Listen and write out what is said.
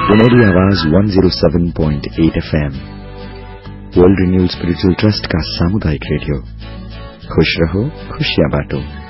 पुनेरी आवाज 107.8 FM, world renewal spiritual trust का सामुदायिक रेडियो। खुश रहो, खुशियां बांटो।